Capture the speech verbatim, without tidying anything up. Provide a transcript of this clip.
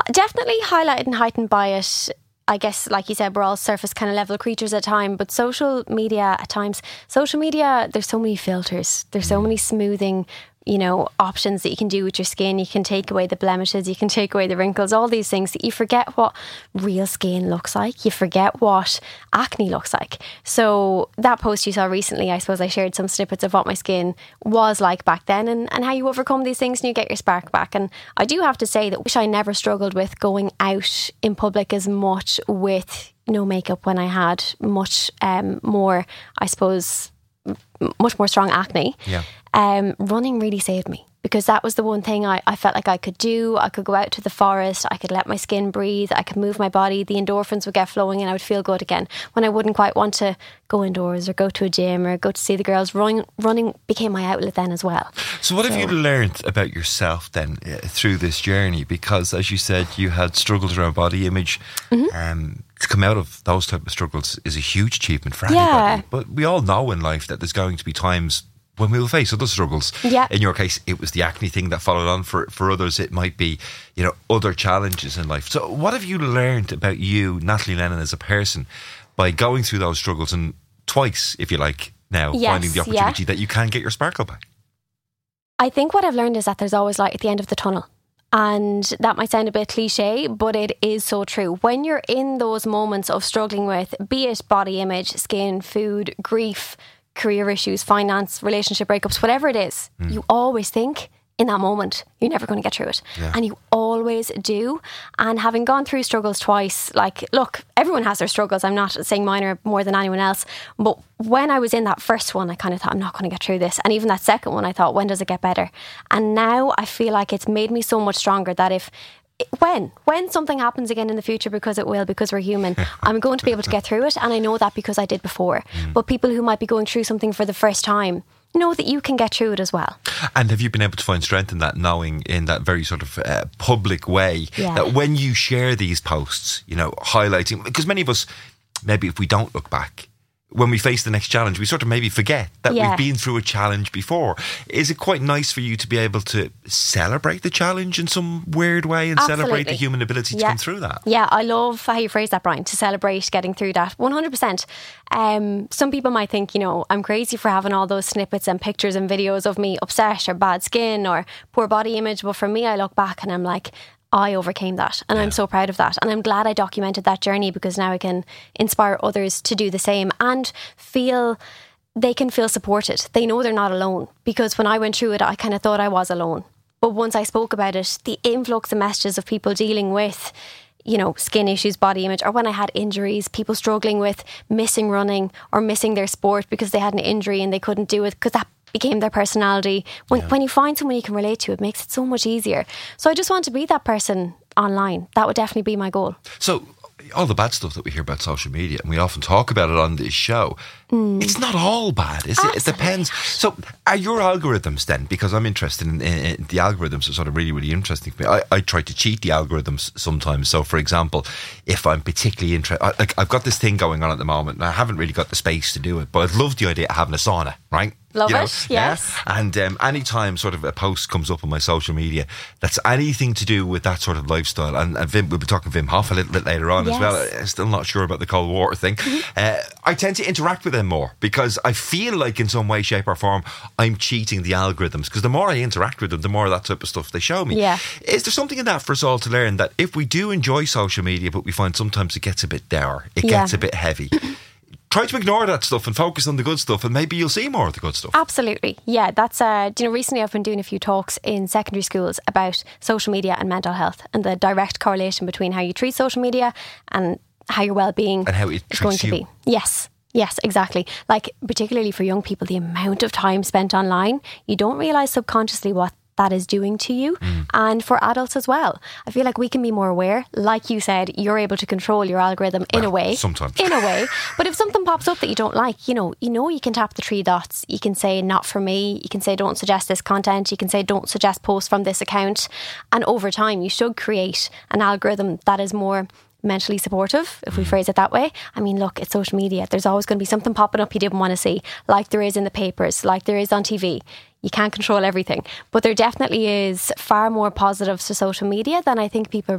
Definitely highlighted and heightened by it. I guess, like you said, we're all surface kind of level creatures at time, but social media at times, social media, there's so many filters. There's so many smoothing, you know, options that you can do with your skin. You can take away the blemishes, you can take away the wrinkles, all these things that you forget what real skin looks like. You forget what acne looks like. So that post you saw recently, I suppose I shared some snippets of what my skin was like back then and, and how you overcome these things and you get your spark back. And I do have to say that I wish I never struggled with going out in public as much with no makeup when I had much um, more, I suppose, much more strong acne. Yeah. Um, running really saved me because that was the one thing I, I felt like I could do. I could go out to the forest, I could let my skin breathe, I could move my body, the endorphins would get flowing and I would feel good again. When I wouldn't quite want to go indoors or go to a gym or go to see the girls, running, running became my outlet then as well. So what so, have you learned about yourself then uh, through this journey? Because as you said, you had struggles around body image. Mm-hmm. Um, to come out of those type of struggles is a huge achievement for anybody. Yeah. But we all know in life that there's going to be times when we will face other struggles. Yeah. In your case, it was the acne thing that followed on. For for others, it might be, you know, other challenges in life. So what have you learned about you, Natalie Lennon, as a person by going through those struggles and twice, if you like, now yes, finding the opportunity yeah. that you can get your sparkle back? I think what I've learned is that there's always light at the end of the tunnel. And that might sound a bit cliche, but it is so true. When you're in those moments of struggling with, be it body image, skin, food, grief, career issues, finance, relationship breakups, whatever it is, mm. you always think in that moment you're never going to get through it. Yeah. And you always do. And having gone through struggles twice, like, look, everyone has their struggles. I'm not saying mine are more than anyone else. But when I was in that first one, I kind of thought, I'm not going to get through this. And even that second one, I thought, when does it get better? And now I feel like it's made me so much stronger that if When? When something happens again in the future, because it will, because we're human, I'm going to be able to get through it. And I know that because I did before. Mm. But people who might be going through something for the first time, know that you can get through it as well. And have you been able to find strength in that, knowing in that very sort of uh, public way yeah. that when you share these posts, you know, highlighting, because many of us, maybe if we don't look back, when we face the next challenge, we sort of maybe forget that yeah. we've been through a challenge before. Is it quite nice for you to be able to celebrate the challenge in some weird way and Absolutely. celebrate the human ability to yeah. come through that? Yeah, I love how you phrase that, Brian, to celebrate getting through that. one hundred percent. Um, some people might think, you know, I'm crazy for having all those snippets and pictures and videos of me upset or bad skin or poor body image. But for me, I look back and I'm like, I overcame that and yeah. I'm so proud of that, and I'm glad I documented that journey because now I can inspire others to do the same and feel they can feel supported. They know they're not alone, because when I went through it I kind of thought I was alone, but once I spoke about it, the influx of messages of people dealing with, you know, skin issues, body image, or when I had injuries, people struggling with missing running or missing their sport because they had an injury and they couldn't do it because that became their personality. When yeah. when you find someone you can relate to, it makes it so much easier. So I just want to be that person online. That would definitely be my goal. So all the bad stuff that we hear about social media, and we often talk about it on this show, mm. it's not all bad, is it? It depends. So are your algorithms then, because I'm interested in, in, in the algorithms are sort of really, really interesting for me. I, I try to cheat the algorithms sometimes. So for example, if I'm particularly interested, like I've got this thing going on at the moment and I haven't really got the space to do it, but I'd love the idea of having a sauna, right? Love you know, it, yes. Yeah? And um, anytime sort of a post comes up on my social media that's anything to do with that sort of lifestyle, and, and Vim, we'll be talking Wim Hof a little bit later on yes. as well. I'm still not sure about the cold water thing. Mm-hmm. Uh, I tend to interact with them more because I feel like in some way, shape or form, I'm cheating the algorithms, because the more I interact with them, the more of that type of stuff they show me. Yeah. Is there something in that for us all to learn, that if we do enjoy social media, but we find sometimes it gets a bit dour, it yeah. gets a bit heavy, try to ignore that stuff and focus on the good stuff, and maybe you'll see more of the good stuff. Absolutely. Yeah, that's, uh, you know, recently I've been doing a few talks in secondary schools about social media and mental health and the direct correlation between how you treat social media and how your well-being and how it is going treats to you. be. Yes. Yes, exactly. Like, particularly for young people, the amount of time spent online, you don't realise subconsciously what that is doing to you, mm. and for adults as well. I feel like we can be more aware. Like you said, you're able to control your algorithm in well, a way. Sometimes. In a way. But if something pops up that you don't like, you know, you know you can tap the three dots. You can say not for me. You can say don't suggest this content. You can say don't suggest posts from this account. And over time, you should create an algorithm that is more mentally supportive, if we phrase it that way. I mean, look, it's social media. There's always going to be something popping up you didn't want to see, like there is in the papers, like there is on T V. You can't control everything, but there definitely is far more positives to social media than I think people